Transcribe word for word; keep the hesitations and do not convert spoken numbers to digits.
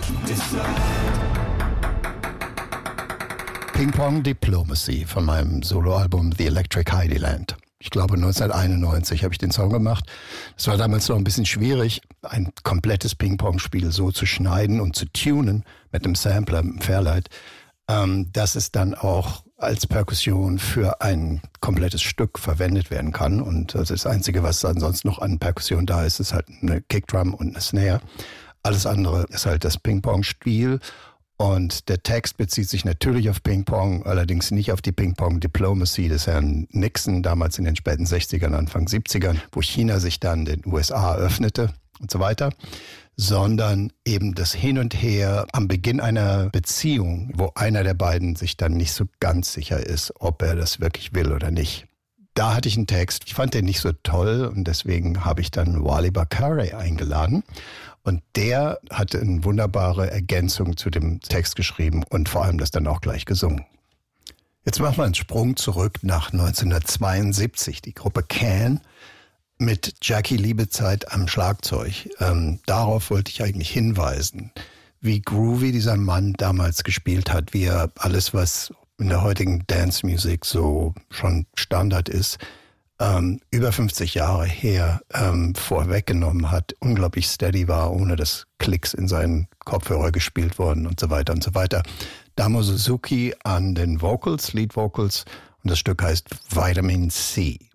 Ping Pong Diplomacy von meinem Soloalbum The Electric Heideland. Ich glaube neunzehnhunderteinundneunzig habe ich den Song gemacht. Es war damals noch ein bisschen schwierig, ein komplettes Ping-Pong-Spiel so zu schneiden und zu tunen mit einem Sampler, einem Fairlight, ähm, dass es dann auch als Perkussion für ein komplettes Stück verwendet werden kann. Und das Einzige, was ansonsten noch an Perkussion da ist, ist halt eine Kickdrum und eine Snare. Alles andere ist halt das Ping-Pong-Spiel. Und der Text bezieht sich natürlich auf Ping-Pong, allerdings nicht auf die Ping-Pong-Diplomacy des Herrn Nixon, damals in den späten sechzigern, Anfang siebzigern, wo China sich dann den U S A öffnete und so weiter, sondern eben das Hin und Her am Beginn einer Beziehung, wo einer der beiden sich dann nicht so ganz sicher ist, ob er das wirklich will oder nicht. Da hatte ich einen Text, ich fand den nicht so toll und deswegen habe ich dann Wally Bakare eingeladen. Und der hatte eine wunderbare Ergänzung zu dem Text geschrieben und vor allem das dann auch gleich gesungen. Jetzt machen wir einen Sprung zurück nach neunzehnhundertzweiundsiebzig. Die Gruppe Can mit Jackie Liebezeit am Schlagzeug. Ähm, darauf wollte ich eigentlich hinweisen, wie groovy dieser Mann damals gespielt hat, wie er alles, was in der heutigen Dance-Music so schon Standard ist, Ähm, über fünfzig Jahre her ähm, vorweggenommen hat, unglaublich steady war, ohne dass Klicks in seinen Kopfhörer gespielt wurden und so weiter und so weiter. Damo Suzuki an den Vocals, Lead Vocals, und das Stück heißt Vitamin C.